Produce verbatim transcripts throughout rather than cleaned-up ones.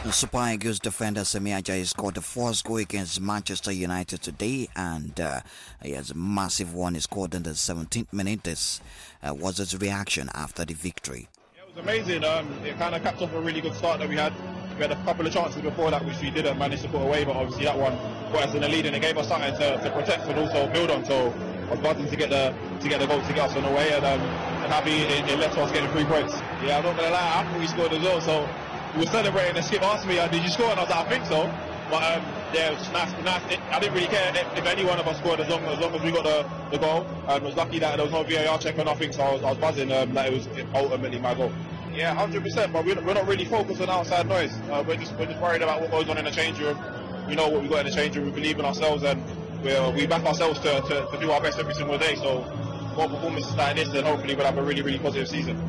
Super Eagles defender Semi Ajayi scored the first goal against Manchester United today, and uh, he has a massive one. He scored in the seventeenth minute. This uh, was his reaction after the victory. Yeah, it was amazing. Um, it kind of capped off a really good start that we had. We had a couple of chances before that which we didn't manage to put away, but obviously that one put us in the lead and it gave us something to, to protect and also build on. So I was buzzing to get the to get the goal to get us on the way, and um, I'm happy it, it led to us getting three points. Yeah, I'm not gonna lie, I thought we scored as well. So we were celebrating, and Skip asked me, uh, "Did you score?" And I was like, "I think so." But um, yeah, it was nice. nice. It, I didn't really care if, if any one of us scored as long as long as we got the, the goal. Um, I was lucky that there was no V A R check or nothing, so I was, I was buzzing um, that it was ultimately my goal. Yeah, one hundred percent. But we're, we're not really focused on outside noise. Uh, we're just we're just worried about what goes on in the change room. We know what we got in the change room. We believe in ourselves, and we we back ourselves to, to, to do our best every single day. So more performances like this, and hopefully we'll have a really really positive season.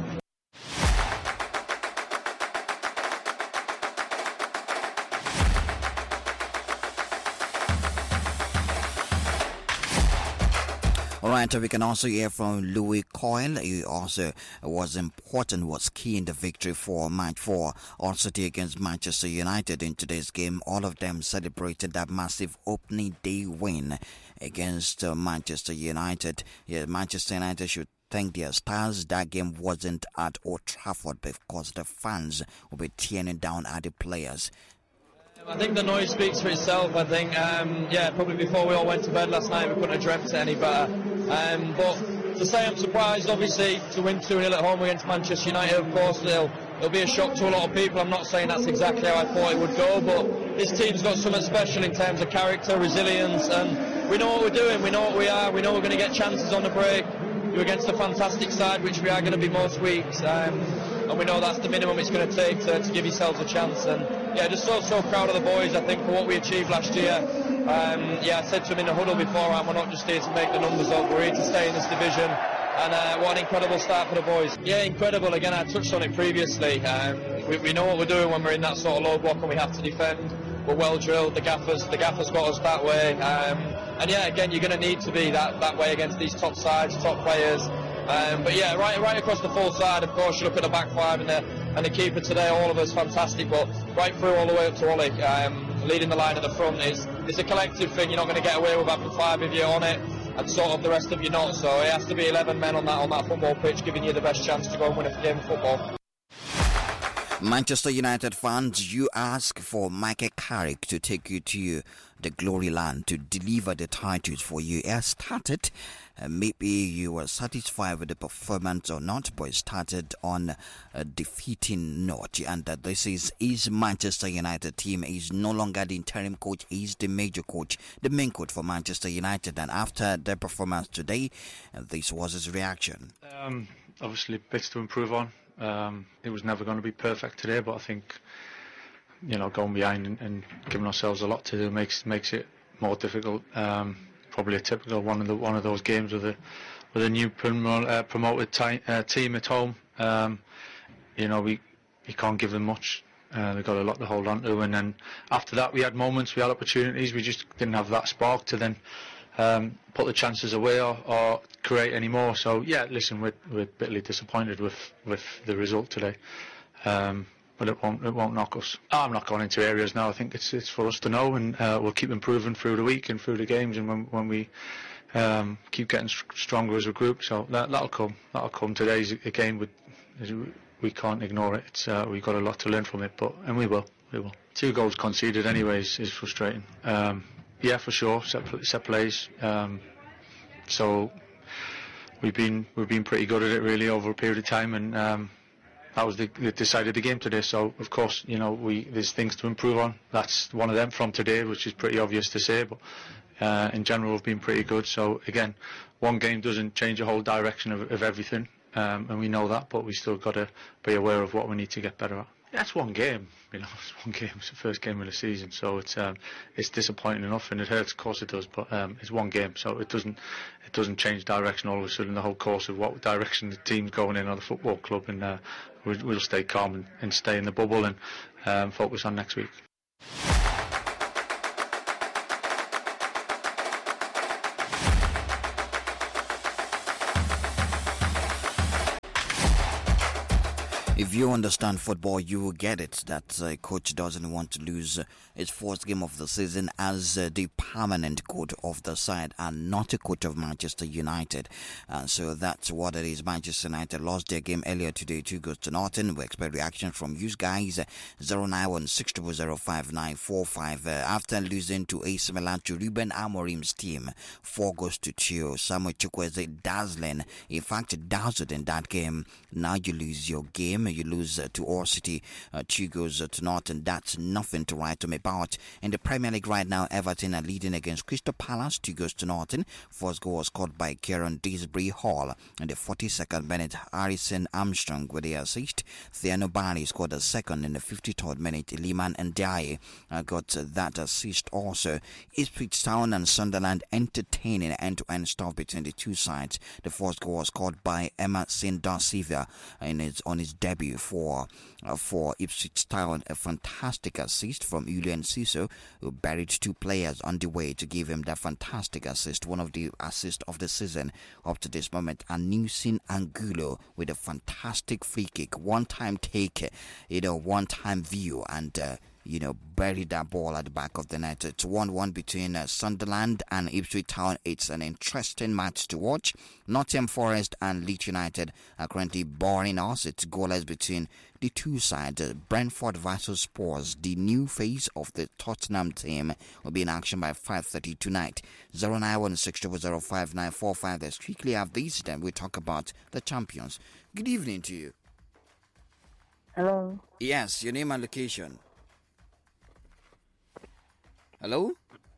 Alright, we can also hear from Louis Coyle. He also was important, was key in the victory for match four, Hull City against Manchester United in today's game. All of them celebrated that massive opening day win against uh, Manchester United. Yeah, Manchester United should thank their stars. That game wasn't at Old Trafford because the fans will be tearing down at the players. I think the noise speaks for itself. I think, um, yeah, probably before we all went to bed last night, we couldn't have dreamt it any better. Um, but to say I'm surprised, obviously, to win two nil at home against Manchester United, of course, it'll, it'll be a shock to a lot of people. I'm not saying that's exactly how I thought it would go, but this team's got something special in terms of character, resilience, and we know what we're doing, we know what we are, we know we're going to get chances on the break. You're against a fantastic side, which we are going to be most weeks. Um, and we know that's the minimum it's going to take to, to give yourselves a chance. And yeah, just so so proud of the boys, I think, for what we achieved last year. Um, yeah, I said to them in the huddle beforehand, we're not just here to make the numbers up, we're here to stay in this division. And uh, what an incredible start for the boys. Yeah, incredible. Again, I touched on it previously. Um, we, we know what we're doing when we're in that sort of low block and we have to defend. We're well drilled. The gaffers, the gaffers got us that way. Um, and yeah, again, you're going to need to be that, that way against these top sides, top players. Um, but yeah, right right across the full side, of course, you look at the back five and the, and the keeper today, all of us fantastic, but right through all the way up to Ollie, um, leading the line at the front, is it's a collective thing. You're not going to get away with having five if you're on it, and sort of the rest of you not. So it has to be eleven men on that on that football pitch, giving you the best chance to go and win a game of football. Manchester United fans, you ask for Michael Carrick to take you to the glory land to deliver the titles for you. It has started. Uh, maybe you were satisfied with the performance or not, but it started on a defeating note. And uh, this is his Manchester United team. He's no longer the interim coach. He's the major coach, the main coach for Manchester United. And after their performance today, uh, this was his reaction. Um, obviously, bits to improve on. Um, it was never going to be perfect today, but I think, you know, going behind and, and giving ourselves a lot to do makes makes it more difficult. Um, probably a typical one of the one of those games with a with a new promo, uh, promoted ti- uh, team at home. Um, you know, we you can't give them much. Uh, they've got a lot to hold on to, and then after that we had moments, we had opportunities. We just didn't have that spark to then um, put the chances away or, or create any more. So yeah, listen, we're we're bitterly disappointed with with the result today. Um, But it won't, it won't knock us. I'm not going into areas now. I think it's it's for us to know, and uh, we'll keep improving through the week and through the games, and when when we um, keep getting st- stronger as a group. So that that'll come. That'll come. Today's a game with, we can't ignore it. It's, uh, we've got a lot to learn from it, but and we will. We will. Two goals conceded, anyways, is frustrating. Um, yeah, for sure. Set, set plays. Um, so we've been we've been pretty good at it really over a period of time, and. Um, That was the, the decided the game today. So of course, you know, we there's things to improve on. That's one of them from today, which is pretty obvious to say. But uh, in general, we've been pretty good. So again, one game doesn't change the whole direction of, of everything, um, and we know that. But we still got to be aware of what we need to get better at. That's one game, you know. It's one game. It's the first game of the season, so it's um, it's disappointing enough, and it hurts. Of course, it does. But um, it's one game, so it doesn't it doesn't change direction all of a sudden. The whole course of what direction the team's going in, or the football club, and uh, we'll, we'll stay calm and, and stay in the bubble and um, focus on next week. If you understand football, you will get it that uh, coach doesn't want to lose uh, his first game of the season as uh, the permanent coach of the side and not a coach of Manchester United. Uh, so that's what it is. Manchester United lost their game earlier today, two goals to nothing. We expect reaction from you guys. zero nine one six zero zero five nine four five. Uh, after losing to A C Milan to Ruben Amorim's team, four goals to two. Samuel Chukwueze dazzling. In fact, dazzled in that game. Now you lose your game. You lose uh, to All City, uh, two goals uh, to nothing. That's nothing to write home about. In the Premier League right now, Everton are leading against Crystal Palace, two goals to nothing. First goal was scored by Kieran Disbury Hall. In the forty-second minute, Harrison Armstrong with the assist. Theano Bali scored a second in the fifty-third minute. Liman Ndiaye uh, got uh, that assist also. Ipswich Town and Sunderland entertaining end-to-end stuff between the two sides. The first goal was scored by Emerson Da Silva in his, on his debut for uh, for Ipswich Town. A fantastic assist from Julian Ciso, who buried two players on the way to give him that fantastic assist, one of the assists of the season up to this moment. And Nusin Angulo with a fantastic free kick, one-time take, you know, one-time view, and uh, you know, buried that ball at the back of the net. It's one one between uh, Sunderland and Ipswich Town. It's an interesting match to watch. Nottingham Forest and Leeds United are currently boring us. It's goalless between the two sides. Uh, Brentford versus Spurs, the new face of the Tottenham team, will be in action by five thirty tonight. zero nine one six zero zero five nine four five. Let's quickly have this, then we talk about the champions. Good evening to you. Hello. Yes, your name and location. Hello?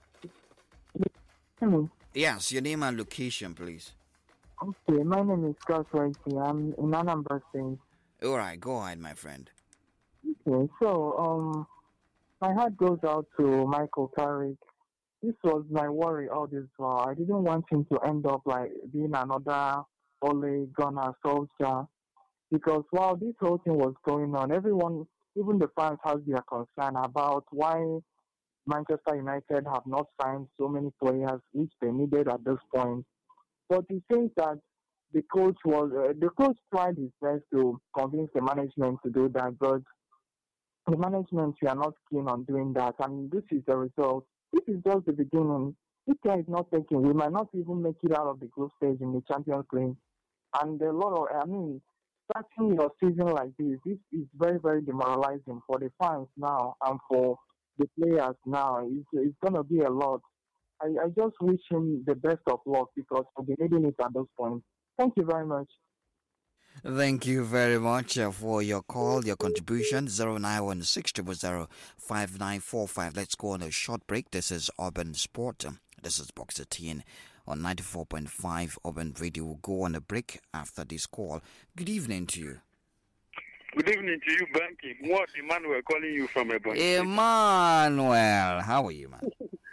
Hello. Yes, your name and location, please. Okay, my name is Klaus Whitey. I'm in Anambra State. All right, go ahead, my friend. Okay, so um, my heart goes out to Michael Carrick. This was my worry all this while. I didn't want him to end up like being another Ole Gunnar Solskjaer, because while this whole thing was going on, everyone, even the fans, has their concern about why Manchester United have not signed so many players which they needed at this point. But it seems that the coach was uh, the coach tried his best to convince the management to do that, but the management we are not keen on doing that, and this is the result. This is just the beginning. If care is not taken, we might not even make it out of the group stage in the Champions League. And a lot of, I mean, starting your season like this, this is very, very demoralizing for the fans now and for the players now. It's, it's going to be a lot. I, I just wish him the best of luck because we'll be needing it at this point. Thank you very much. Thank you very much uh, for your call, your contribution. zero nine one six zero zero five nine four five. Let's go on a short break. This is Urban Sport. This is Boxer Teen on ninety-four point five Urban Radio. We'll go on a break after this call. Good evening to you. Good evening to you, Banky. What, Emmanuel, calling you from Ebonyi? Emmanuel, how are you, man?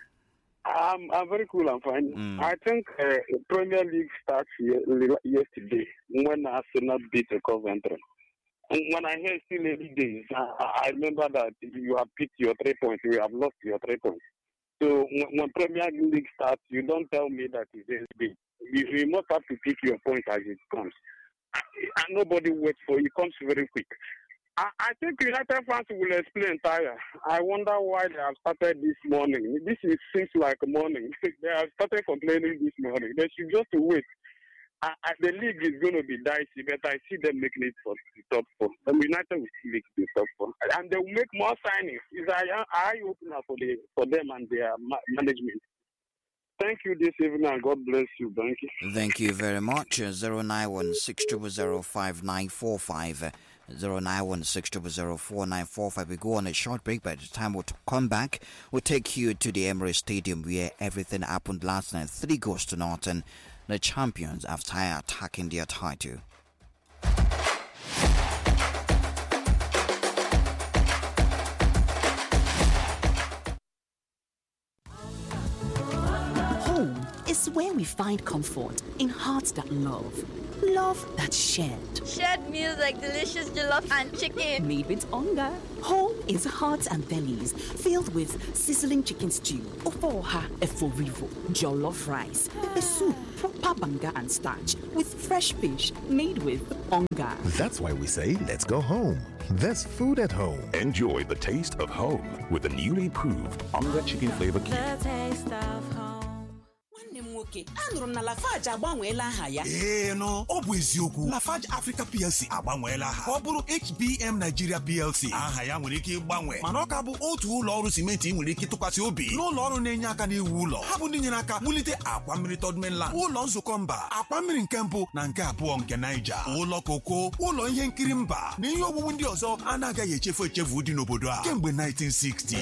I'm, I'm very cool, I'm fine. Mm. I think uh, Premier League starts yesterday when Arsenal beat Coventry. And when I hear still early days, I, I remember that you have picked your three points, you have lost your three points. So when, when Premier League starts, you don't tell me that it's big. You, you must have to pick your points as it comes. And nobody waits for it. It comes very quick. I, I think United fans will explain tire. I wonder why they have started this morning. This is, seems like morning. They have started complaining this morning. They should just wait. I, I, the league is going to be dicey, but I see them making it for the top four. The United will still make the top four. And they will make more signings. It's an eye-opener for, the, for them and their ma- management. Thank you this evening and God bless you. Thank you. Thank you very much. zero nine one six zero zero five nine four five. zero nine one six zero zero four nine four five. We go on a short break. By the time we'll come back, we'll take you to the Emirates Stadium where everything happened last night. Three goals to Norton. The champions after attacking their title. Home is where we find comfort in hearts that love, Love that's shared. Shared meals like delicious jollof and chicken. Made with hunger. Home is hearts and bellies filled with sizzling chicken stew, ofoha eforivo, jollof rice, a soup, proper banga and starch with fresh fish made with hunger. That's why we say let's go home. There's food at home. Enjoy the taste of home with the newly improved Onga Chicken Flavor Cube. The taste of home. Anụrụ m na Lafarge agbanweela aha ya. Ee no, ọ bụ eziokwu. Lafarge Africa P L C agbanweela aha. Ọ bụrụ H B M Nigeria P L C. Aha ya nwere ike ịgbanwe, mana ọ ka bụ otu ụlọ ọrụ simenti nwere ike tụkwasị obi. N'ụlọ ọrụ na-enye aka n'iwu ụlọ. Ha bụ ndị nyere aka wulite akwa mmiri Third Mainland, ụlọ nzukọ mba, akwa mmiri nke mbụ na nke abụọ nke Niger, ụlọ koko, ụlọ ihe nkiri mba na ihe owuwu ndị ọzọ anaghị echefu echefu dị n'obodo a kemgbe nineteen sixty.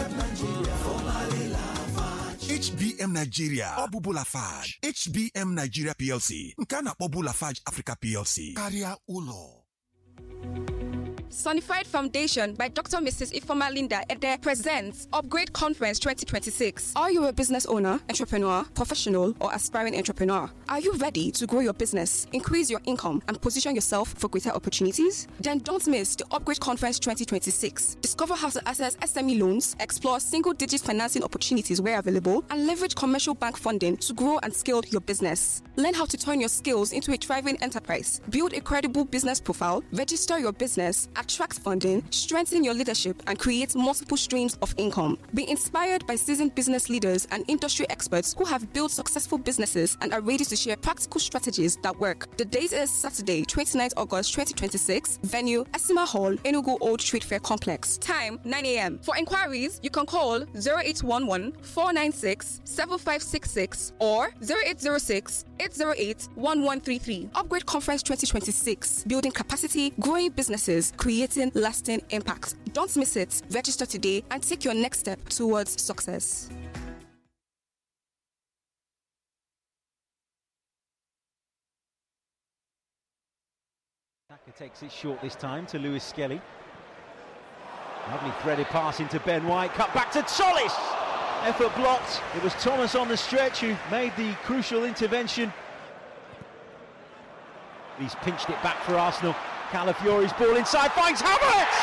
H B M Nigeria, ọ bụ Lafarge. H B M Nigeria P L C, nke a na-akpọbu Lafarge Africa P L C. Karịa ụlọ. Sonified Foundation by Doctor Missus Ifoma Linda Ede presents Upgrade Conference twenty twenty-six. Are you a business owner, entrepreneur, professional, or aspiring entrepreneur? Are you ready to grow your business, increase your income, and position yourself for greater opportunities? Then don't miss the Upgrade Conference twenty twenty-six. Discover how to access S M E loans, explore single-digit financing opportunities where available, and leverage commercial bank funding to grow and scale your business. Learn how to turn your skills into a thriving enterprise, build a credible business profile, register your business, attract funding, strengthen your leadership, and create multiple streams of income. Be inspired by seasoned business leaders and industry experts who have built successful businesses and are ready to share practical strategies that work. The date is Saturday, twenty-ninth August twenty twenty-six. Venue, Esima Hall, Enugu Old Trade Fair Complex. Time, nine a m For inquiries, you can call zero eight one one, four nine six, seven five six six or zero eight zero six, eight zero eight, one one three three. Upgrade Conference twenty twenty-six. Building capacity, growing businesses, creating lasting impact. Don't miss it. Register today and take your next step towards success. Saka takes it short this time to Lewis Skelly. Lovely threaded pass into Ben White. Cut back to Solis. Effort blocked. It was Thomas on the stretch who made the crucial intervention. He's pinched it back for Arsenal. Calafiori's ball inside, finds Havertz!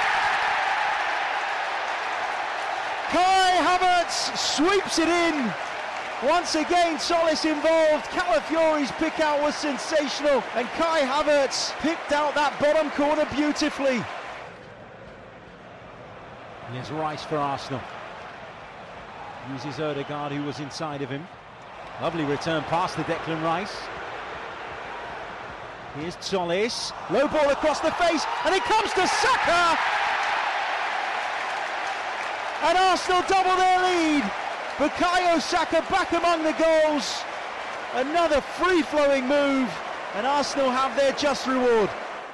Kai Havertz sweeps it in. Once again, Solis involved. Calafiori's pick out was sensational, and Kai Havertz picked out that bottom corner beautifully. Here's Rice for Arsenal. Uses Odegaard, who was inside of him. Lovely return pass to Declan Rice. Here's Solis, low ball across the face, and it comes to Saka! And Arsenal double their lead. Bukayo Saka back among the goals. Another free-flowing move, and Arsenal have their just reward.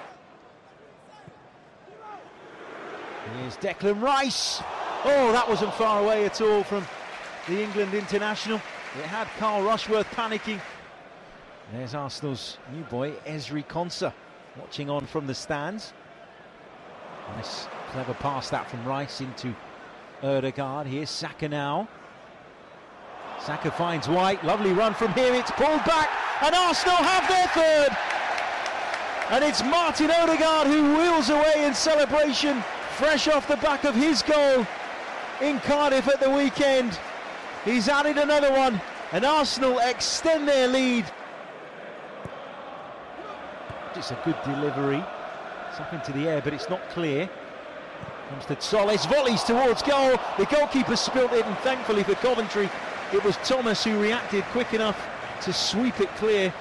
Here's Declan Rice. Oh, that wasn't far away at all from the England international. It had Carl Rushworth panicking. There's Arsenal's new boy, Ezri Konsa, watching on from the stands. Nice, clever pass that from Rice into Odegaard. Here's Saka now. Saka finds White, lovely run from here, it's pulled back, and Arsenal have their third. And it's Martin Odegaard who wheels away in celebration, fresh off the back of his goal in Cardiff at the weekend. He's added another one, and Arsenal extend their lead. It's a good delivery. It's up into the air, but it's not clear. Comes to Solis, volleys towards goal. The goalkeeper spilt it, and thankfully for Coventry, it was Thomas who reacted quick enough to sweep it clear.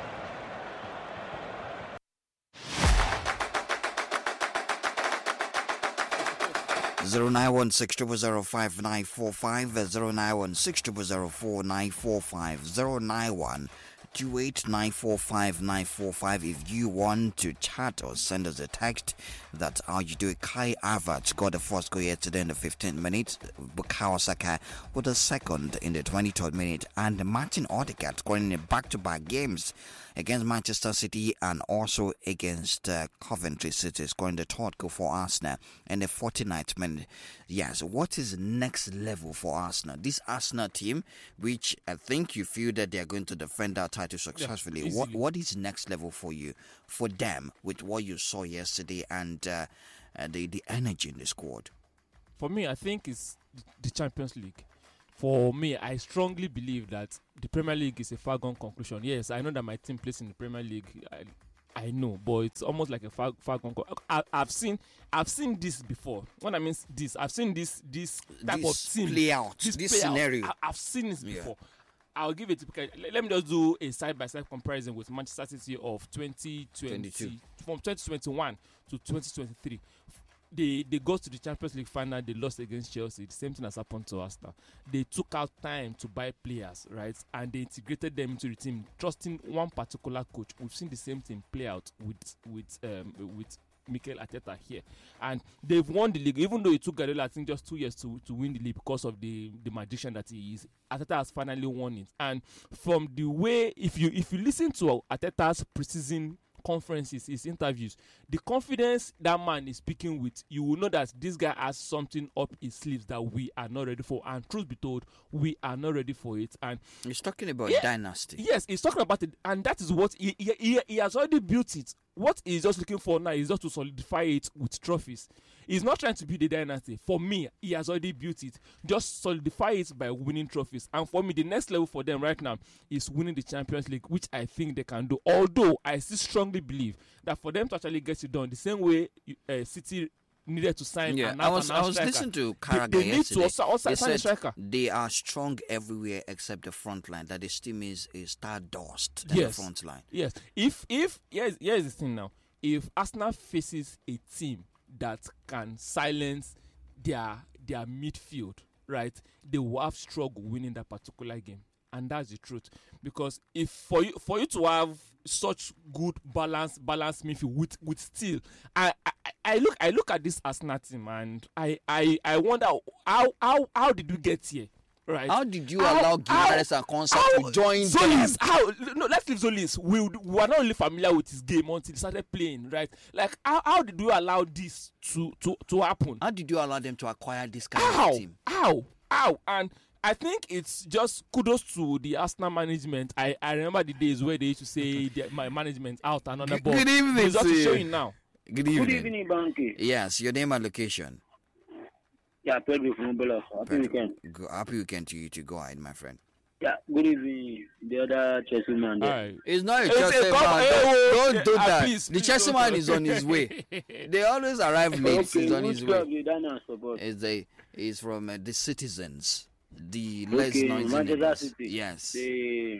zero nine one six zero zero five nine four five, zero nine one six zero zero four nine four five, zero nine one two eight nine four five nine four five. If you want to chat or send us a text, that's how you do it. Kai Havertz got the first goal yesterday in the fifteenth minute. Bukayo Saka with the second in the twenty-third minute, and Martin Odegaard scoring in back-to-back games against Manchester City and also against uh, Coventry City, scoring the third goal for Arsenal in the forty-ninth minute. Yes, what is next level for Arsenal? This Arsenal team, which I think you feel that they are going to defend that title successfully. Yeah, what What is next level for you, for them, with what you saw yesterday and uh, uh, the, the energy in the squad? For me, I think it's the Champions League. For me, I strongly believe that the Premier League is a far-gone conclusion. Yes, I know that my team plays in the Premier League. I, I know, but it's almost like a far, far-gone. Co- I, I've seen, I've seen this before. When I mean this, I've seen this, this type this of team play out, this, this play scenario. Out. I, I've seen this Yeah. before. I'll give it. Because let me just do a side-by-side comparison with Manchester City of twenty twenty, twenty-two. from twenty twenty-one to twenty twenty-three. They they got to the Champions League final. They lost against Chelsea. The same thing has happened to Arsenal. They took out time to buy players, right, and they integrated them into the team, trusting one particular coach. We've seen the same thing play out with with um, with Mikel Arteta here, and they've won the league. Even though it took Guardiola, I think, just two years to, to win the league because of the, the magician that he is. Arteta has finally won it, and from the way, if you if you listen to Arteta's preseason conferences, his interviews, the confidence that man is speaking with, you will know that this guy has something up his sleeves that we are not ready for. And truth be told, we are not ready for it. And he's talking about yeah, dynasty. Yes, he's talking about it, and that is what he, he, he, he has already built it. What he's just looking for now is just to solidify it with trophies. He's not trying to build a dynasty. For me, he has already built it. Just solidify it by winning trophies. And for me, the next level for them right now is winning the Champions League, which I think they can do. Although I still strongly believe that for them to actually get it done, the same way uh, City needed to sign. Yeah, another, I was I was striker, listening to Carragher they, they need yesterday. to also, also they sign a said striker. they are strong everywhere except the front line. That the team is is stardust at Yes. the front line. Yes. If if here's here's the thing now. If Arsenal faces a team that can silence their their midfield, right, they will have struggle winning that particular game, and that's the truth. Because if for you for you to have such good balance balance midfield with with still, I, I I look I look at this Arsenal team and I I I wonder how how how did we get here? Right. How did you How- allow Gimares and Konsa to join Zolis, them? how no let's leave Zolis. We we were not really familiar with his game until he started playing, right? Like how, how did you allow this to, to, to happen? How did you allow them to acquire this kind How? of team? How? How? And I think it's just kudos to the Arsenal management. I, I remember the days where they used to say the, my management out another ball. Good evening, It's just to you. showing now. Good evening. Good evening, Banky. Yes, your name and location. Yeah, Pedro from Bella. Happy weekend. Go, happy weekend to you too. Go ahead, my friend. Yeah, good evening. The other Chelsea man there. Alright. It's not a It's Chelsea a man. come- Don't, oh, don't do ah, that. please, the please Chelsea don't man do is on his way. They always arrive late. Okay, He's on which his club way. you don't know support? Is the is from uh, the Citizens, the Okay, less noisy Manchester neighbors. City. Yes. The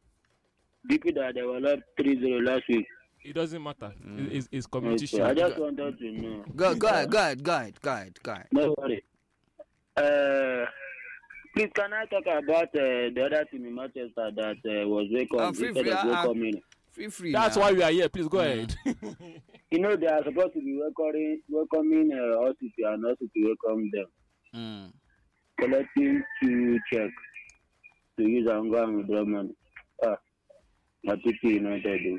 people that they were up three zero last week. It doesn't matter. Mm. It's, it's community Okay, I shield. just wanted to know. Go go ahead, go ahead, go ahead, go ahead, go ahead. No worry. Uh, please, can I talk about uh, the other team in Manchester that uh, was welcome Ah, free, instead free, of ah, ah. welcoming? Free free. That's now. why we are here. Please go ahead. You know they are supposed to be welcoming welcoming uh, us to and also to welcome them. Mm. Collecting two check to use and go and withdraw money. Ah, my P T United do.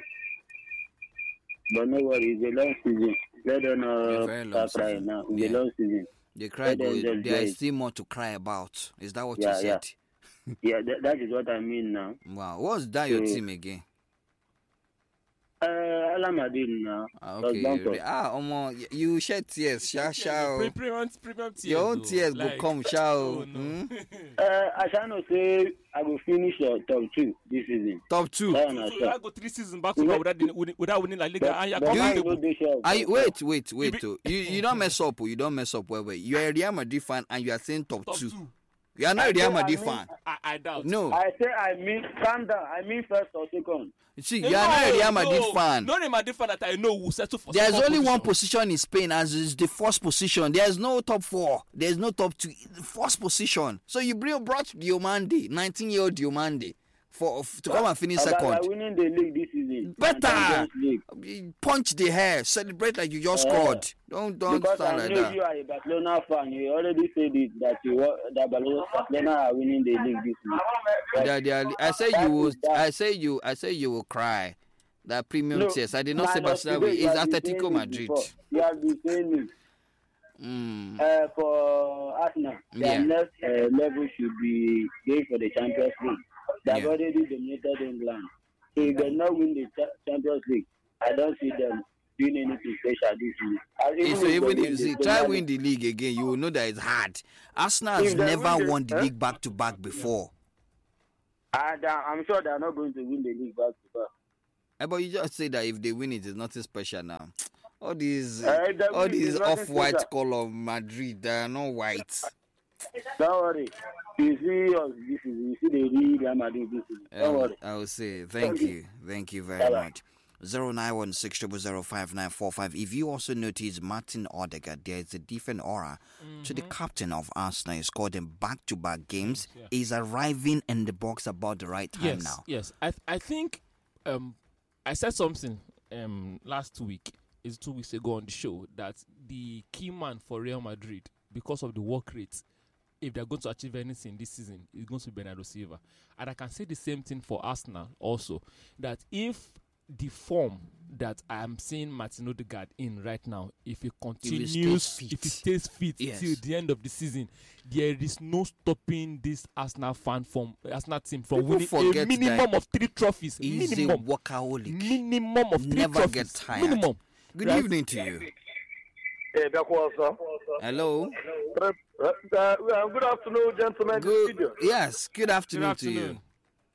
But no worries, it's a long season. Let them A uh, very long start crying season. now. It's Yeah. a long season. They cry Let them good. just There do is it. still more to cry about. Is that what Yeah, you said? Yeah, that, that is what I mean now. Wow. What's that your So- team again? Uh, Alamadin now. Ah, That's okay. Bumper. Re- Ah, Omo, y- you shed tears, sha sha. Pre- premium, premium tears. Your own though. tears go Like, come, sha. oh, no. Hmm? Uh, I shall not say I will finish uh, top two this season. Top two. That So one I you shall. have go three seasons back to back without, winning- without winning La Liga, But- and you're but mine comfortable. no dey sure. I wait, wait, wait. be- oh. You you don't mess up. oh, You don't mess up. Well, well. You are a Real Madrid fan and you are saying top, Top two. two. You are not a I Real say I Madrid mean- fan. I, I doubt. No. I say I mean calm down. I mean first or second. See, No, you are not a Real Madrid no, fan. No Real Madrid fan that I know will settle for. There's second only one position. position in Spain as is the first position. There's no top four. There's no top two. The first position. So you bring brought Diomande, nineteen-year-old Diomande, for to come and finish Oga, we are second. winning the league this season. Better. Champions League. Punch the hair, celebrate like you just Yeah. scored. Don't don't Because stand I like know that. you are a Barcelona fan. You already said it that you wa- that Barcelona are winning the league this season. They are- they are- I say That you will. is that. I say you. I say you will cry That premium No, tiers. I did not say minus Barcelona. today, It's you have been Atletico saying it Madrid. before. You have been saying it. Mm. Uh, for Arsenal, Yeah. their next uh, level should be going for the Champions League. They have Yeah. already dominated England. So if they not win the cha- Champions League, I don't see them doing anything special this year. And If they even win if the you try Premier win the league again, you will know that it's hard. Arsenal If has they never win the- won the huh? league back to back before. And uh, I'm sure they are not going to win the league back to back. Eh, But you just say that if they win it, it's nothing special now. All these, Eh, they all win, these it's nothing off-white special. color Madrid, they are not white. Don't worry. You see us this is you see the real Real Madrid this is. Don't Um, worry. I will say thank you, thank you very Bye-bye. much. Zero nine one six double zero five nine four five. If you also notice Martin Odegaard, there is a different aura to the captain of Arsenal. He scored in back-to-back games. Yeah. He's arriving in the box about the right time yes, now. Yes, I th- I think um I said something um last week, is two weeks ago on the show, that the key man for Real Madrid, because of the work rate, if they're going to achieve anything this season, is going to be Bernardo Silva. And I can say the same thing for Arsenal also, that if the form that I am seeing Martin Odegaard in right now, if he continues, stays fit. if he stays fit Yes. till the end of the season, there is no stopping this Arsenal fan from Arsenal team from People winning a forget minimum that of three trophies. He's minimum, a workaholic. minimum of three Never trophies. get tired. Minimum. Good Right? evening to you. Hey, Bekwaso. Hello. Uh, uh, good afternoon, gentlemen. Good. Yes. Good afternoon, Good to you. afternoon.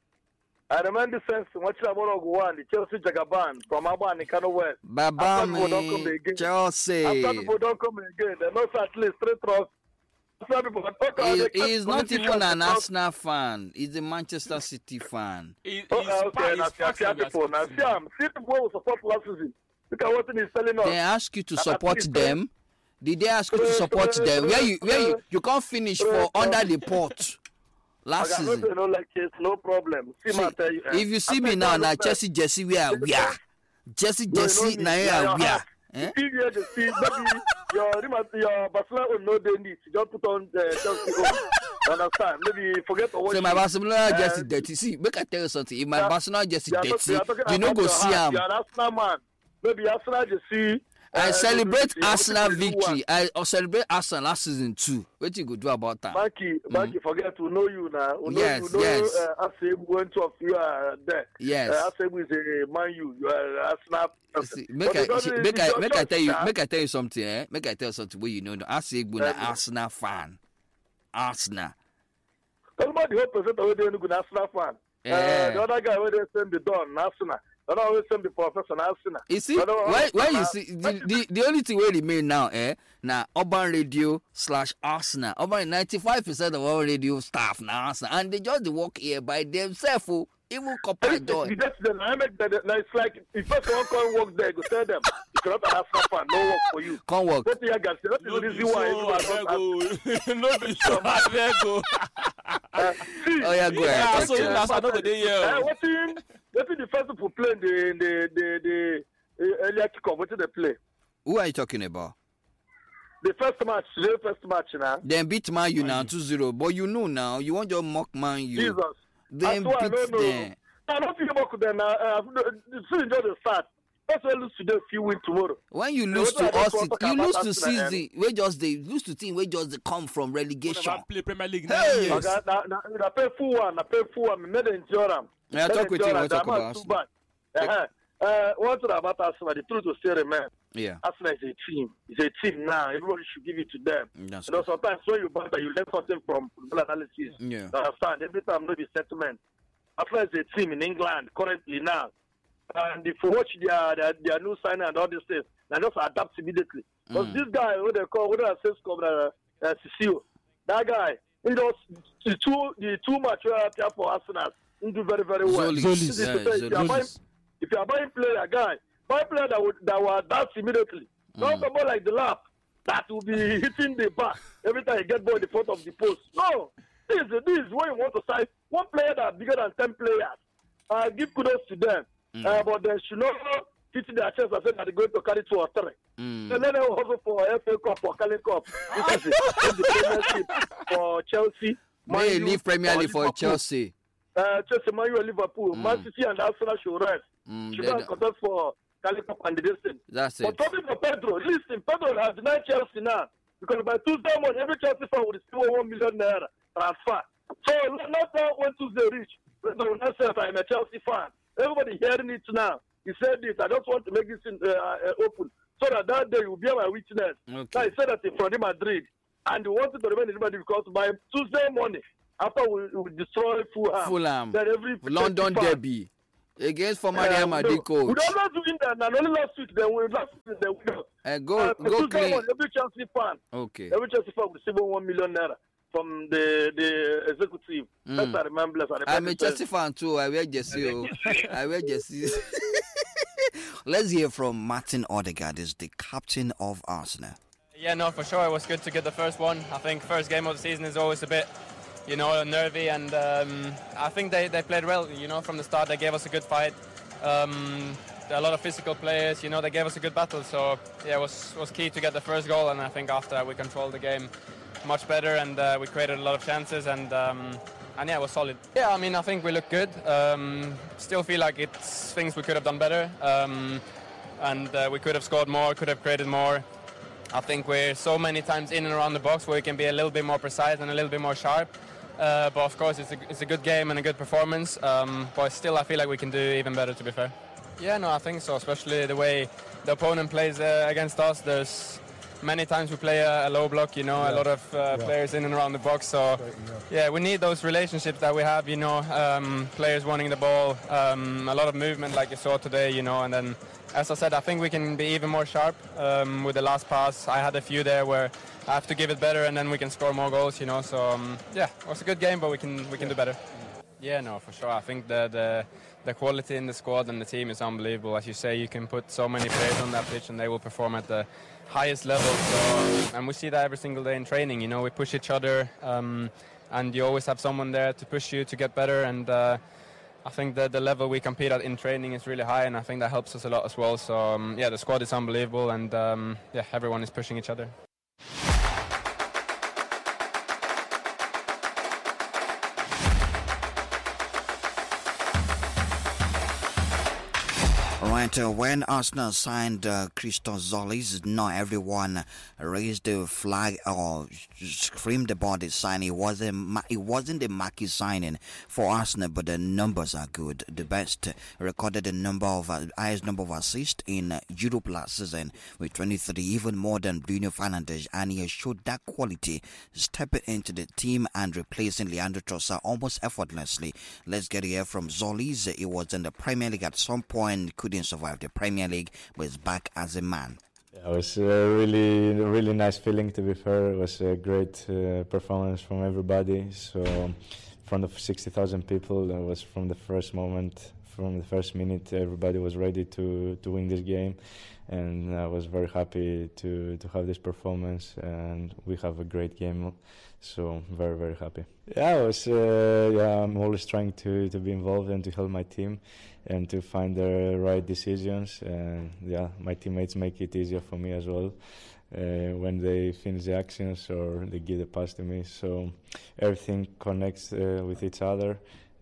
I remember the sense what you about one, the Chelsea Jagaban from Aban in Kano West. Baba After people don't come me, again. Chelsea. After people don't come again, they know at least three trophies. After people don't come He, again, he's not politicians even an don't- Arsenal fan. He's a Manchester City fan. He, Oh, he's uh, okay, pa- now he's see, I see how passing people. Now see, um, see people who support last season. Look at what he's telling us. They ask you to I- I support think- them. Did they ask you to support them? Where you where you, you can't finish for under the pot last I got season. no like case, no problem. See, See, man, tell you, eh, if you see after me now, all now of that, Chelsea Jesse we are we are Jesse No, you Jesse know now me, we yeah, are your we are. heart. Eh? If you hear the see, maybe your Real- your Barcelona will know they need. Just put on uh, Chelsea home. You understand? Maybe forget to watch. So my it. Barcelona Uh, Jesse dirty. See, make I tell you something. If my yeah, Barcelona Jesse you are talk- dirty, you are talking you no about go your see heart. him. You are an Arsenal man. Maybe Arsenal just see. I uh, celebrate you know, Arsenal you do one. victory. I uh, celebrate Arsenal last season too. What you go do about that? Banky, Banky, forget to know you now. We know, Yes, we know, yes. Uh, Aseb, one two of you are there. Yes. Uh, Aseb is a man you. You are Arsenal. person. See, make But I because see, it's make I your make I choice, tell you sir. make I tell you something. Eh? Make I tell you something where you know. I say I'm an Uh, Arsenal fan. Arsenal. Tell me the whole percent of the good Arsenal fan. Yeah. Uh, the other guy where they send the Don, Arsenal. The other always send the professor, Arsenal. You see, The other one, why why you uh, see the, the, the only thing where remain now, eh? Now Urban Radio slash Arsenal. Urban ninety five percent of our radio staff now Arsenal, and they just they work here by themselves. Oh, even Copper Joy. That's the dynamic that that- it's like if first one come work there, go tell them if you're not an Arsenal fan, no work for you. Can't work. What you guys say? That is the reason why everyone don't No be so abeg o. Oh yeah, go Yeah, ahead. so Talk to that's us. another day here. Uh, what in what in the first people play the the the the, the earlier kickoff? What did they play? Who are you talking about? The first match, the first match now. Then beat Man U now two zero. But you know now, you want your mock Man U. Jesus. Then That's why I beat don't know. them. I don't think about them now. Uh, still enjoy the start. Let's say lose today, if you win tomorrow. When you Yeah, lose what to I us, don't it, talk you about lose to Arsenal, eh? season. We just they lose to team. We just they come from relegation. Never play Premier League Hey! nine years. Okay, now, now, I pay full one. I pay full one. I made the endure them. Yeah, talk with you. We'll talk about too bad. Uh-huh. Uh, one thing about Arsenal, the truth will still remain. Yeah. Arsenal is a team. It's a team now. Everybody should give it to them. That's you know, sometimes when you banter, you learn something from football analysis. Yeah. You understand? Every time, no be settlement. Arsenal is a team in England currently now. And if you watch their, their, their new signing and all these things, they just adapt immediately. Because Mm. this guy, what they call, what they say, called uh, uh, Cecile, that guy, he does the two, the two match uh, for Arsenal, he do very, very well. Zolis. This is to Yeah, say, if, you are Zolis. buying, if you are buying player, guy, buy player that would that will adapt immediately. Not Mm. somebody like the lap that will be hitting the back every time you get ball in the front of the post. No, this is this is when you want to sign one player that are bigger than ten players. Uh, give kudos to them, Mm. uh, but they should not fit their chest and say that they're going to carry two or three. Mm. So let them hustle for F A Cup or Carling Cup. This is it. It's the Premiership for Chelsea. Man May U, leave Premier or League for Liverpool. Chelsea. Uh, Chelsea, Man U, and Liverpool. Mm. Man City and Arsenal should rest. Mm, She got contest for Calico candidate. That's but it. talking for Pedro, listen, Pedro has denied Chelsea now because by Tuesday morning, every Chelsea fan will receive one million naira transfer. So not now when Tuesday reach, Pedro not say I'm a Chelsea fan. Everybody hearing it now. He said this. I just want to make this uh, uh, open so that that day will be my witness. Okay. Now he said that in front of Madrid, and he wanted to remain in Madrid because by Tuesday morning, after we, we destroy Fulham, Fulham. then every London fan, derby against former Real uh, Madrid no, coach. we don't know doing that. And only last week they will last week they will. Uh, go Uh, go Tuesday clean. morning, every Chelsea fan, Okay. every Chelsea fan will receive one million naira from the the executive. Mm. That's I remember. I remember I'm a the Chelsea fan too. I wear jersey. oh. I wear jersey. Let's hear from Martin Odegaard, is the captain of Arsenal. Yeah, no, for sure. It was good to get the first one. I think first game of the season is always a bit, you know, nervy, and um, I think they, they played well. You know, from the start they gave us a good fight. Um, a lot of physical players. You know, they gave us a good battle. So yeah, it was was key to get the first goal, and I think after that we controlled the game much better, and uh, we created a lot of chances, and um, and yeah, it was solid. Yeah, I mean, I think we look good. Um, still feel like it's things we could have done better, um, and uh, we could have scored more, could have created more. I think we're so many times in and around the box where we can be a little bit more precise and a little bit more sharp. Uh, but of course, it's a, it's a good game and a good performance. Um, but still, I feel like we can do even better, to be fair. Yeah, no, I think so, especially the way the opponent plays uh, against us. There's many times we play a, a low block, you know, yeah. a lot of uh, yeah. players in and around the box. So, yeah, we need those relationships that we have, you know, um, players wanting the ball, um, a lot of movement like you saw today, you know, and then, as I said, I think we can be even more sharp um, with the last pass. I had a few there where I have to give it better, and then we can score more goals, you know. So, um, yeah, it was a good game, but we can we can do better. Yeah, no, for sure. I think the, the the quality in the squad and the team is unbelievable. As you say, you can put so many players on that pitch, and they will perform at the highest level. So, and we see that every single day in training. You know, we push each other, um, and you always have someone there to push you to get better. And uh, I think that the level we compete at in training is really high, and I think that helps us a lot as well. So, um, yeah, the squad is unbelievable, and um, yeah, everyone is pushing each other. Right, uh, when Arsenal signed uh, Christos Zolis, not everyone raised the flag or screamed about the signing. It wasn't, it wasn't a marquee signing for Arsenal, but the numbers are good. The best uh, recorded the number of uh, highest number of assists in uh, Europe last season with twenty-three, even more than Bruno Fernandes, and he showed that quality, stepping into the team and replacing Leandro Trossard almost effortlessly. Let's get here from Zolis. He was in the Premier League at some point, couldn't survive the Premier League, but is back as a man. Yeah, it was a really, really nice feeling, to be fair. It was a great uh, performance from everybody. So, in front of sixty thousand people, it was from the first moment, from the first minute, everybody was ready to, to win this game. And I was very happy to, to have this performance, and we have a great game. So, very, very happy. Yeah, I was, uh, yeah, I'm always trying to, to be involved and to help my team and to find the right decisions. And yeah, my teammates make it easier for me as well uh, when they finish the actions or they give the pass to me. So everything connects uh, with each other.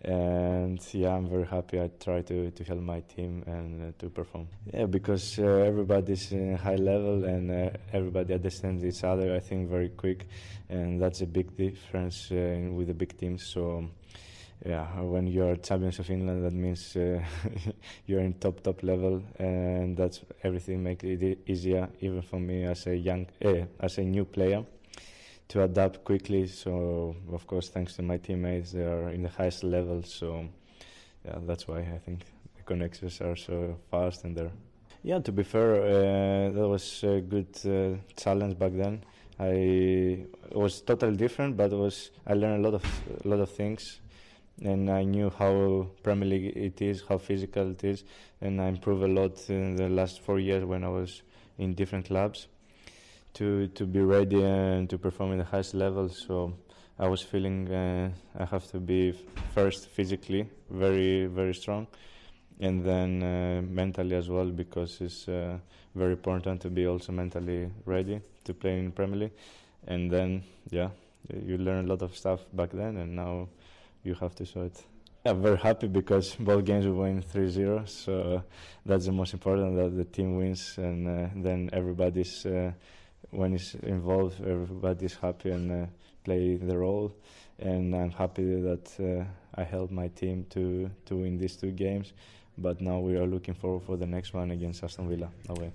And yeah, I'm very happy. I try to, to help my team and uh, to perform. Yeah, because uh, everybody's in a high level and uh, everybody understands each other, I think, very quick. And that's a big difference uh, with the big teams. So yeah, when you're champions of England, that means uh, you're in top, top level. And that's everything makes it easier, even for me as a young, uh, as a new player, to adapt quickly. So, of course, thanks to my teammates, they are in the highest level. So, yeah, that's why I think the connections are so fast and there. Yeah, to be fair, uh, that was a good uh, challenge back then. I it was totally different, but it was I learned a lot of a lot of things, and I knew how Premier League it is, how physical it is, and I improved a lot in the last four years when I was in different clubs. To, to be ready and to perform in the highest level. So I was feeling uh, I have to be first physically very, very strong, and then uh, mentally as well, because it's uh, very important to be also mentally ready to play in Premier League. And then, yeah, you learn a lot of stuff back then, and now you have to show it. Yeah, very happy because both games we win three zero, so that's the most important, that the team wins, and uh, then everybody's, uh, when it's involved, everybody's happy and uh, play the role, and I'm happy that uh, I helped my team to, to win these two games, but now we are looking forward for the next one against Aston Villa away.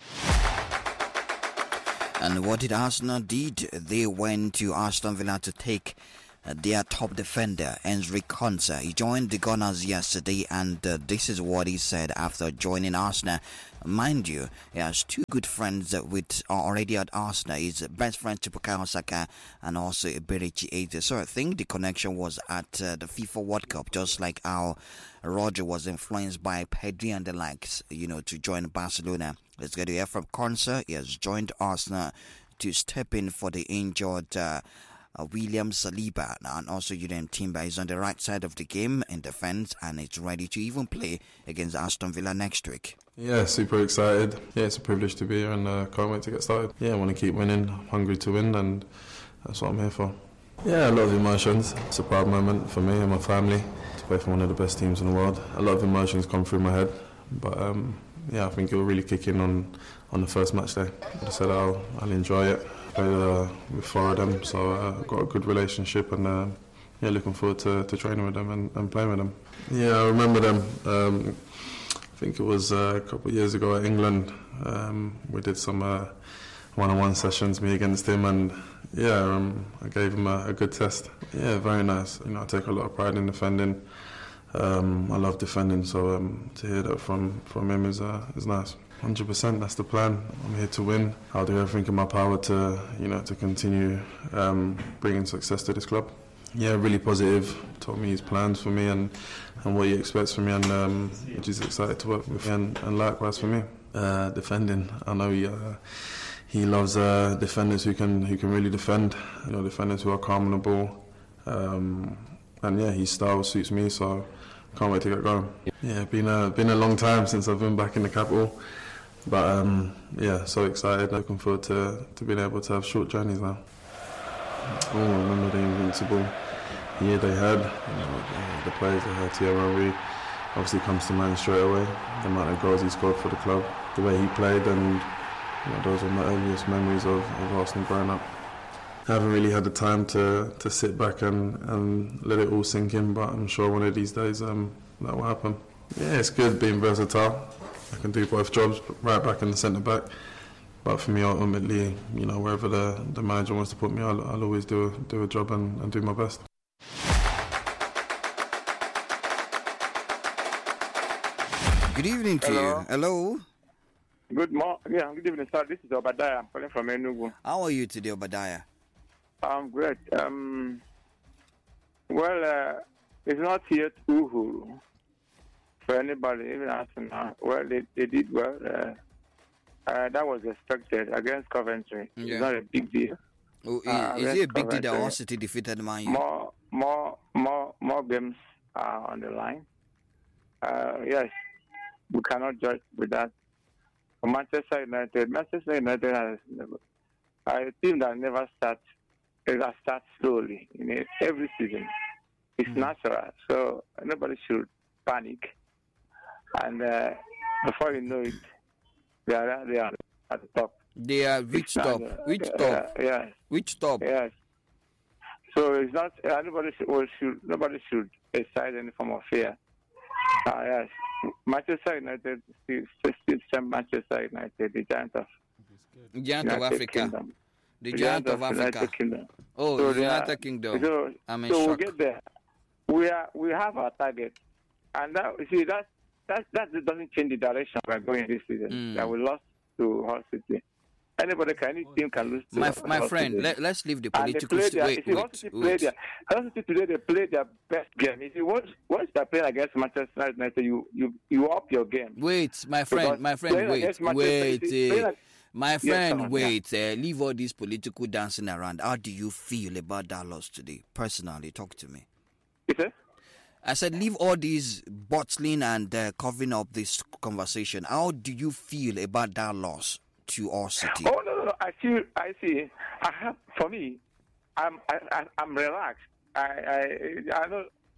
And what did Arsenal did? They went to Aston Villa to take Uh, their top defender, Enzo Konsa. He joined the Gunners yesterday, and uh, this is what he said after joining Arsenal. Mind you, he has two good friends uh, with uh, already at Arsenal. His best friend Bukayo Saka and also Eberechi Eze. So I think the connection was at uh, the FIFA World Cup, just like how Roger was influenced by Pedri and the likes, you know, to join Barcelona. Let's get to hear from Konsa. He has joined Arsenal to step in for the injured Uh, Uh, William Saliba, and also Julian Timber is on the right side of the game in defense, and it's ready to even play against Aston Villa next week. Yeah, super excited. Yeah, it's a privilege to be here, and uh, can't wait to get started. Yeah, I want to keep winning. I'm hungry to win, and that's what I'm here for. Yeah, a lot of emotions. It's a proud moment for me and my family to play for one of the best teams in the world. A lot of emotions come through my head, but um, yeah, I think it will really kick in on, on the first match day. I said I'll, I'll enjoy it. Played uh, with four of them, so I've uh, got a good relationship, and uh, yeah, looking forward to, to training with them and, and playing with them. Yeah, I remember them. Um, I think it was uh, a couple of years ago at England. Um, we did some uh, one-on-one sessions, me against him, and yeah, um, I gave him a, a good test. Yeah, very nice. You know, I take a lot of pride in defending. Um, I love defending, so um, to hear that from, from him is uh, is nice. one hundred percent, that's the plan. I'm here to win. I'll do everything in my power to, you know, to continue um, bringing success to this club. Yeah, really positive. Told me his plans for me and, and what he expects from me, and um, which is excited to work with, and, and likewise for me. Uh, defending, I know he uh, he loves uh, defenders who can who can really defend. You know, defenders who are calm on the ball. Um, and yeah, his style suits me, so can't wait to get going. Yeah, been a been a long time since I've been back in the capital. But um, yeah, so excited. Looking forward to, to being able to have short journeys now. Oh, I remember the invincible year they had. You know, the, the players they had, Thierry Henry, obviously comes to mind straight away. The amount of goals he scored for the club, the way he played, and you know, those are my earliest memories of, of Arsenal growing up. I haven't really had the time to, to sit back and, and let it all sink in, but I'm sure one of these days um, that will happen. Yeah, it's good being versatile. I can do both jobs, right back and centre back. But for me, ultimately, you know, wherever the, the manager wants to put me, I'll, I'll always do a, do a job and, and do my best. Good evening to Hello. you. Hello. Good morning. Yeah, good evening, sir. This is Obadiah. I'm calling from Enugu. How are you today, Obadiah? I'm great. Um, well, uh, it's not yet Uhuru for anybody, even Arsenal. Well, they, they did well. Uh, uh, that was expected against Coventry. Yeah. It's not a big deal. Oh, is, Uh, is it a big deal that Coventry. All City defeated Man U? More, more, more, more games are on the line. Uh, yes, we cannot judge with that. For Manchester United, Manchester United has never, a team that never starts, it has starts slowly in it, every season. It's natural, so nobody should panic. And uh, before you know it, they are they are at the top. They are which It's top? not, uh, Which uh, top? yes. Which top? Yes. So it's not uh, nobody should, well, should nobody should excite any form of fear. Uh, yes, Manchester United still still same Manchester United, the giant of Giant of United Africa. Kingdom. The giant of United Africa. Kingdom. Oh, So the they are- United Kingdom. So, I'm in so we'll shock. get there. We are we have our target, and that you see that that that doesn't change the direction we're going this season. Mm. That we lost to Hull City. Anybody can, any team can lose to My, Hull my City. friend, let, let's leave the And they political... play st- their, wait, you see, Hull wait, City play wait. their, Hull City today they play their best game. You see, once once they're playing against Manchester United, you you you up your game. Wait, my friend, Because my friend, playing wait, against Manchester wait. City- eh, playing ag- my Yes, friend, come on, wait. Uh, leave all this political dancing around. How do you feel about that loss today? Personally, talk to me. Is it? I said, leave all these bottling and uh, covering up this conversation. How do you feel about that loss to our city? Oh no, no, no! I feel, I see. I have, for me, I'm, I, I, I'm relaxed. I, I, I know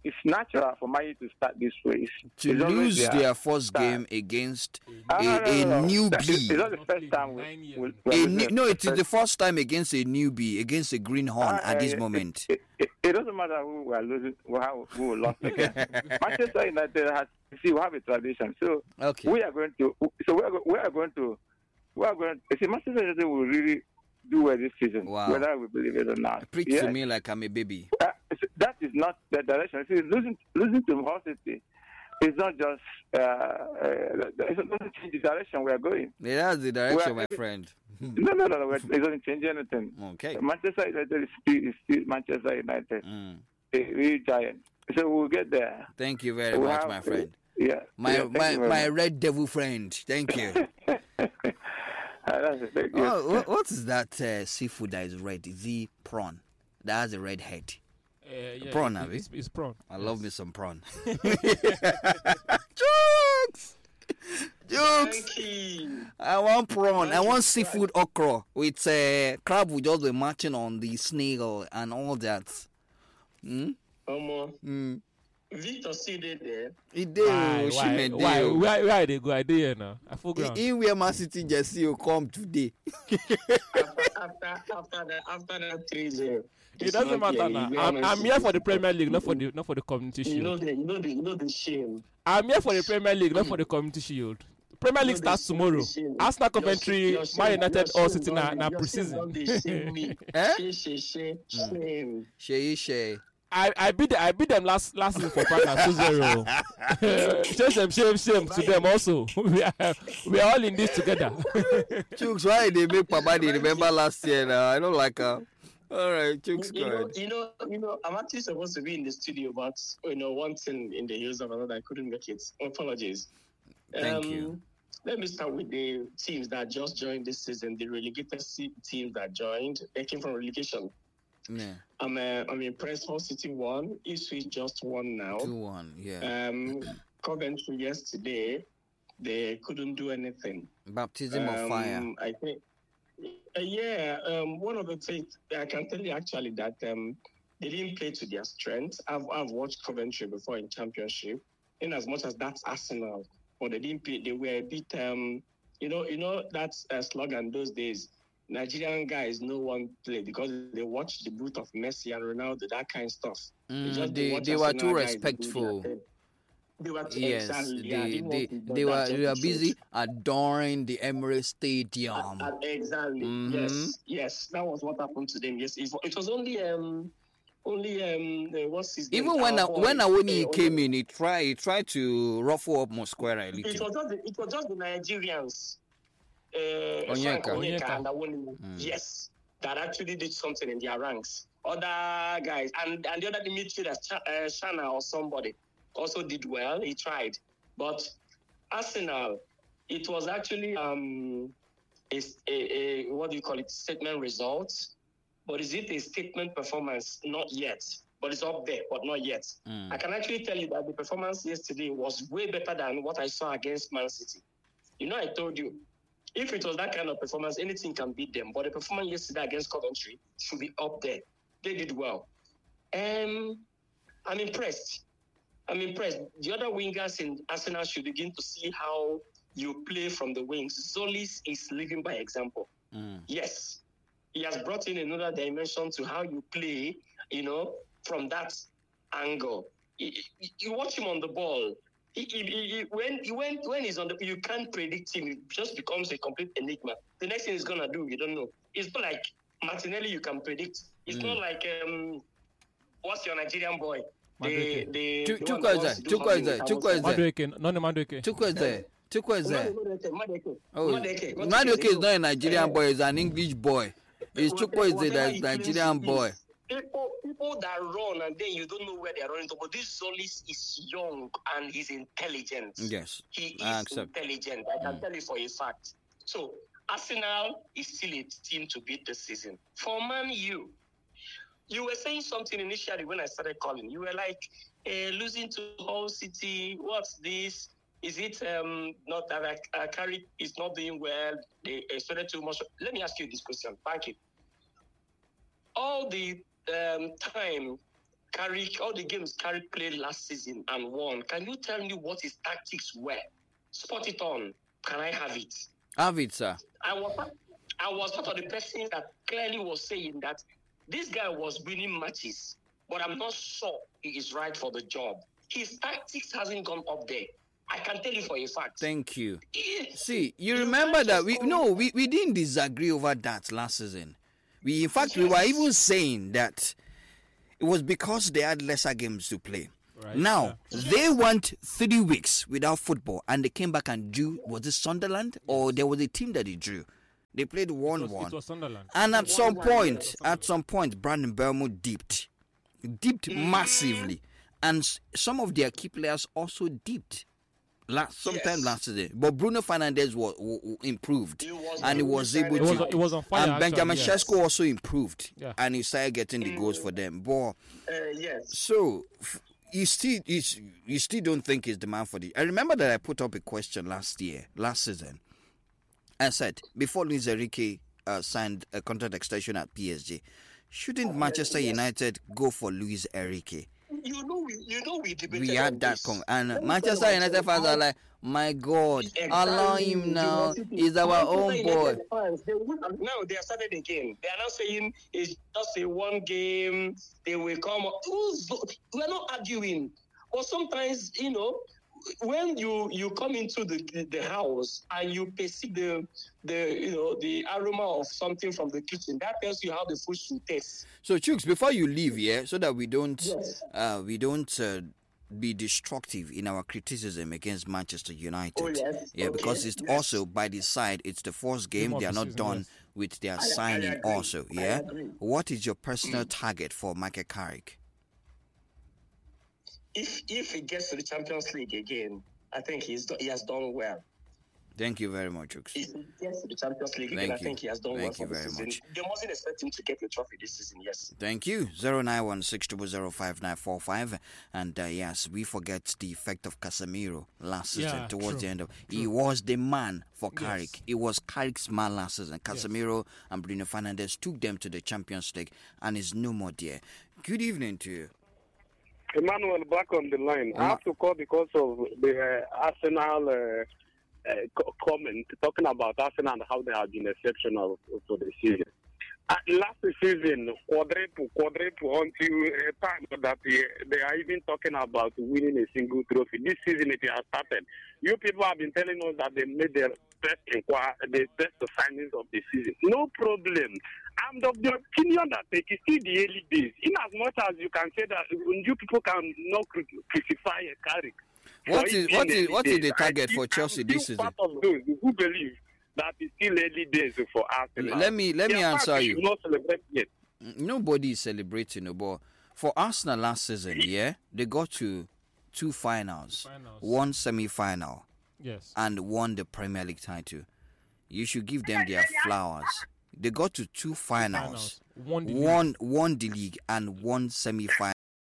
it's natural for Man U to start this way. It's, to it's lose their, their first start. game against Ah, a, no, no, a no, no. newbie. It's not the first time we, we, we A new, no, it is the first time against a newbie, against a greenhorn Ah, at this it, moment. It, it, it doesn't matter who we are losing, who, how, who we lost against. Manchester United has, see, we have a tradition. So okay. we are going to, so we are, we are going to, we are going to, see, Manchester United will really do well this season, wow. whether we believe it or not. Preach yeah. to me like I'm a baby. Uh, that is not the direction. See, losing, losing to Hull City is not just, uh, uh, it doesn't change the direction we are going. Yeah, that's the direction, are, my friend. no, no, no, no, it doesn't change anything. Okay. Manchester United is still, is still Manchester United, mm. a real giant. So we'll get there. Thank you very we'll much, have, my friend. Yeah. My yeah, my, my red devil friend. Thank you. That's it, oh, what, what is that uh, seafood that is red? Is it prawn? That has a red head. Uh, yeah, prawn, it, have it's, it's prawn. I yes. love me some prawn. Jokes! Jokes! I want prawn. I want seafood okra with uh, crab will just be matching on the snail and all that. Hmm? Um, mm. Victor see they there. He did. Why? Why? Why? Where, where are they go? I did here now. I forgot. In where Man City Jesse will come today. after, after, after that, after that three zero. It doesn't matter now. I'm, I'm here for the Premier League, not for the not for the Community Shield. You know the, you know the, you know the shame. I'm here for the Premier League, not for the Community Shield. Premier League starts tomorrow. Arsenal, Coventry, Man United, all sitting now now pre-season. Shame. Shame. Shame. I, I beat I beat them last last season for partner two zero. Shame, shame, shame, shame to them also. We are we are all in this together. Chooks, why they make Pabadi remember last year now? I don't like her. All right, Chooks, you go know, ahead. you know, you know, I'm actually supposed to be in the studio, but you know, one thing in the use of another, I couldn't make it. Apologies. Thank um, you. Let me start with the teams that just joined this season. The relegated teams that joined, they came from relegation. Yeah. I'm uh, I'm impressed. Hull City won. Ipswich just won now. Two one. Yeah. Um, Coventry yesterday, they couldn't do anything. Baptism um, of fire. I think. Uh, yeah. Um, one of the things I can tell you actually that um they didn't play to their strength. I've I've watched Coventry before in Championship. In as much as that's Arsenal, but they didn't play. They were a bit um you know you know that uh, slogan those days. Nigerian guys no one play because they watch the boot of Messi and Ronaldo, that kind of stuff. Mm, they they they were too respectful. They were too yes, exactly, they yeah, they, they, they were they were busy adoring the Emirates Stadium. Uh, uh, exactly. Mm-hmm. Yes, yes, that was what happened to them. Yes, it, it was only um only um uh, what's his name? Even when Our I, boy, when Awoni uh, came in, he tried he tried to ruffle up Mosquera a little. It was just the, it was just the Nigerians. Uh, Onyeka. Frank Onyeka Onyeka. and Awoni, Mm. yes, that actually did something in their ranks. Other guys and and the other midfielder, Ch- uh, Shana or somebody, also did well. He tried, but Arsenal, it was actually um a, a, a what do you call it statement results, but is it a statement performance? Not yet, but it's up there, but not yet. Mm. I can actually tell you that the performance yesterday was way better than what I saw against Man City. You know, I told you, if it was that kind of performance, anything can beat them. But the performance yesterday against Coventry should be up there. They did well. Um, I'm impressed. I'm impressed. The other wingers in Arsenal should begin to see how you play from the wings. Zolis is living by example. Mm. Yes, he has brought in another dimension to how you play, you know, from that angle. You, you watch him on the ball. He, he, he, when, when, when he's on the you can't predict him. It just becomes a complete enigma. The next thing he's going to do, you don't know. It's not like Martinelli you can predict. It's mm. not like, um, what's your Nigerian boy? The, the, the Chukwu is there. Chukwu is there. Chukwu is there. Madueke, no, no, Madueke. Chukwu is there. Chukwu is there. Madeke. Oh, Madeke. Madueke is not a Nigerian boy. He's an English boy. It's Chukwu is there. That's Nigerian boy. People, people that run and then you don't know where they're running to. But this Zolis is young and he's intelligent. Yes, he I is accept. intelligent. I can Mm. tell you for a fact. So Arsenal is still a team to beat this season. For Man U, you were saying something initially when I started calling. You were like, uh, losing to Hull City. What's this? Is it um, not that uh, Carrick is not doing well? They expected too much. Let me ask you this question. Thank you. All the um, time Carrick, all the games Carrick played last season and won, can you tell me what his tactics were? Spot it on. Can I have it? Have it, sir. I was, I was part of the person that clearly was saying that this guy was winning matches, but I'm not sure he is right for the job. His tactics hasn't gone up there. I can tell you for a fact. Thank you. See, you remember that we no, we, we didn't disagree over that last season. We in fact yes. we were even saying that it was because they had lesser games to play. Right. Now yeah. they went three weeks without football, and they came back and drew. Was it Sunderland or there was a team that they drew? They played one one. It was Sunderland. And at some point, at some point, Brandon Belmo dipped, dipped mm. massively, and some of their key players also dipped. Last sometime yes. last season, but Bruno Fernandes was, was improved, he was and he was able it to. Was, it was on fire. And actually, Benjamin yes. Sesko also improved, yeah. and he started getting the goals for them. But uh, yes, so you still you, you still don't think it's the man for the. I remember that I put up a question last year, last season. I said before Luis Enrique uh, signed a contract extension at P S G, shouldn't oh, Manchester yes. United go for Luis Enrique? You know, we, you know, we debated. We had that, con- and Let Manchester United fans are like, "My God, exactly. allow him now. He's our own boy." Fans, they will, now they are started again. They are now saying it's just a one game. They will come. We are not arguing, but sometimes you know. When you, you come into the, the house and you perceive the the you know the aroma of something from the kitchen, that tells you how the food should taste. So Chooks, before you leave, yeah, so that we don't yes. uh, we don't uh, be destructive in our criticism against Manchester United. Oh, yes. Yeah, okay. because it's yes. also by the side, it's the first game. They are not season, done yes. with their I, signing I also. Yeah. What is your personal mm. target for Michael Carrick? If if he gets to the Champions League again, I think he's he has done well. Thank you very much, Chooks. If he gets to the Champions League Thank again, you. I think he has done Thank well you for the very season. much. They mustn't expect him to get the trophy this season, yes. Thank you. zero nine one six zero zero five nine four five. And uh, yes, we forget the effect of Casemiro last season yeah, towards true. the end of True. He was the man for Carrick. Yes. It was Carrick's man last season. Casemiro yes. and Bruno Fernandes took them to the Champions League and is no more there. Good evening to you. Emmanuel, back on the line. I have to call because of the uh, Arsenal uh, uh, co- comment talking about Arsenal and how they have been exceptional for the season. Uh, last season, quadruple, quadruple until a time that they, they are even talking about winning a single trophy. This season it has started. You people have been telling us that they made their best inquire, the best signings of the season. No problem. I'm of the opinion that it is still the early days. In as much as you can say that you people can not crucify a Carrick. What is what is what is the target for Chelsea I'm this season? Part of those who believe that it's still early days for Arsenal. Let me let me Their answer you. Not celebrate yet. Nobody is celebrating, but for Arsenal last season, yeah, they got to two finals, finals. one semi-final, yes, and won the Premier League title. You should give them their flowers. They got to two finals, finals. Won, the won, won the league, and one semi-final.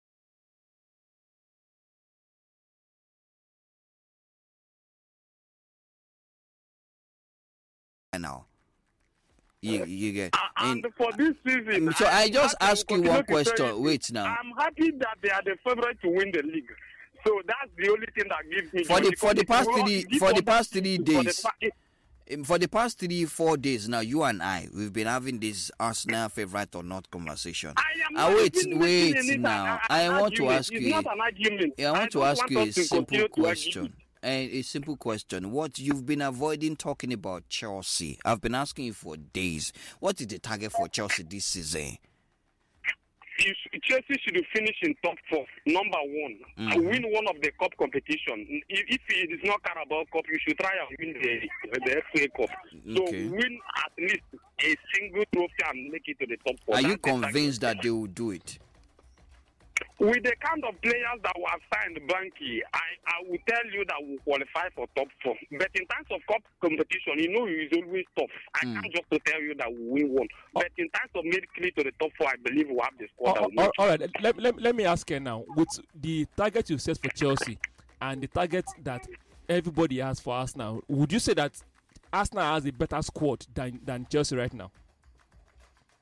Now, you, you get. And for this season, so I just I'm ask you one question. Wait now. I'm happy that they are the favorite to win the league. So that's the only thing that gives me. For the for the past Because three this for the one- past three for the days. fa- Um, For the past three, four days now, you and I, we've been having this Arsenal favorite or not conversation. I am Ah, not wait, even wait making it now. an- an I want to argument. ask It's you. not an argument. I want I to don't ask want you a us to simple continue to argue. question. And a simple question. What you've been avoiding talking about Chelsea. I've been asking you for days. What is the target for Chelsea this season? You sh- Chelsea should finish in top four, number one, Mhm. and win one of the cup competition. If, if it is not Carabao Cup, you should try and win the, the F A Cup. So Okay. win at least a single trophy and make it to the top four. Are you That's the target. convinced that they will do it? With the kind of players that were signed, Banky, I, I will tell you that we'll qualify for top four. But in terms of cup competition, you know it's always tough. I Mm. can't just to tell you that we win one. But in terms of making it to the top four, I believe we'll have the squad that Oh, will oh, make all right, let, let, let me ask you now. With the target you set for Chelsea and the target that everybody has for Arsenal, would you say that Arsenal has a better squad than, than Chelsea right now?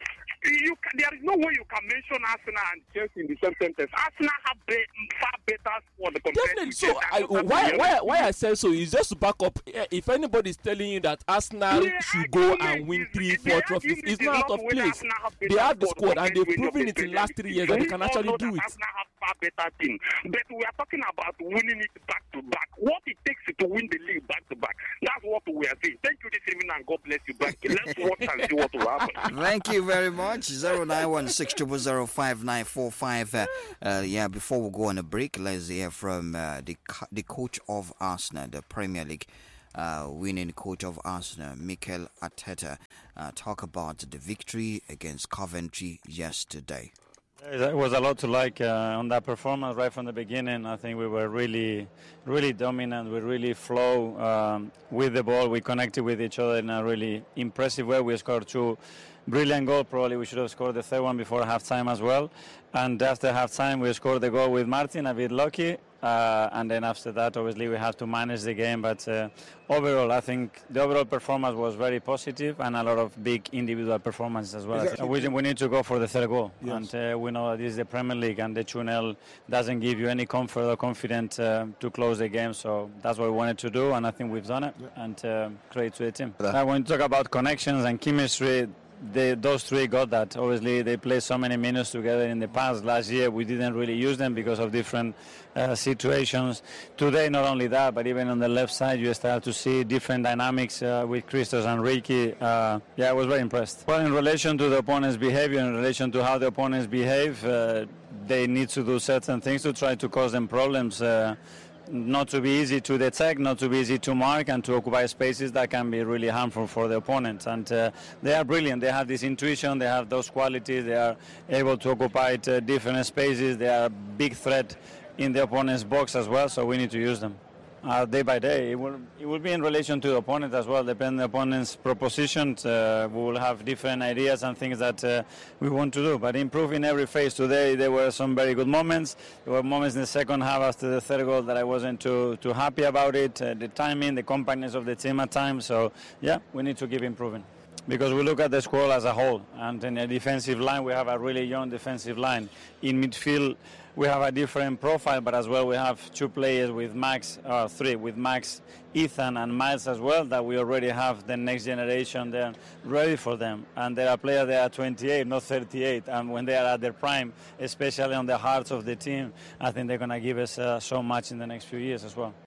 you can, there is no way you can mention Arsenal and Chelsea in the same sentence. Arsenal have be, far better squad compared Definitely. to So Chelsea. I, why why why I say so is just to back up. If anybody is telling you that Arsenal Yeah, should go and win three, four trophies, it's not out of place. They have the squad and they've proven it in the last three years that they can actually do it. Arsenal have far better team, but we are talking about winning it back to back. What it takes to win the league back to back. That's what we are saying. Thank you this evening and God bless you. Back. Let's watch and see what will happen. Thank you very much. zero nine one six zero zero five nine four five. Uh, uh, yeah, before we go on a break, let's hear from uh, the co- the coach of Arsenal, the Premier League uh, winning coach of Arsenal, Mikel Arteta, uh, talk about the victory against Coventry yesterday. It was a lot to like uh, on that performance right from the beginning. I think we were really, really dominant. We really flow um, with the ball. We connected with each other in a really impressive way. We scored two brilliant goals. Probably we should have scored the third one before halftime as well. And after halftime, we scored the goal with Martin, a bit lucky. Uh, and then after that, obviously, we have to manage the game. But uh, overall, I think the overall performance was very positive and a lot of big individual performances as well. Exactly. We, we need to go for the third goal. Yes. And uh, we know that this is the Premier League and the two nil doesn't give you any comfort or confidence uh, to close the game. So that's what we wanted to do, and I think we've done it. Yeah. And uh, credit to the team. Yeah. Now, when you talk about connections and chemistry, They, those three got that. Obviously, they played so many minutes together in the past. Last year, we didn't really use them because of different uh, situations. Today, not only that, but even on the left side, you start to see different dynamics uh, with Christos and Ricky. Uh, yeah, I was very impressed. Well, in relation to the opponent's behavior, in relation to how the opponents behave, uh, they need to do certain things to try to cause them problems. Uh, not to be easy to detect, not to be easy to mark, and to occupy spaces that can be really harmful for the opponent. And uh, they are brilliant. They have this intuition, they have those qualities, they are able to occupy uh, different spaces. They are a big threat in the opponent's box as well, so we need to use them. Uh, day by day, it will, it will be in relation to the opponent as well, depending on the opponent's propositions. Uh, we will have different ideas and things that uh, we want to do, but improve in every phase. Today there were some very good moments. There were moments in the second half after the third goal that I wasn't too too happy about it, uh, the timing, the compactness of the team at times. So yeah, we need to keep improving. Because we look at the squad as a whole, and in the defensive line we have a really young defensive line. In midfield we have a different profile, but as well we have two players with Max, or three, with Max, Ethan and Miles as well, that we already have the next generation there ready for them. And there are players that are twenty-eight, not thirty-eight, and when they are at their prime, especially on the hearts of the team, I think they're going to give us uh, so much in the next few years as well.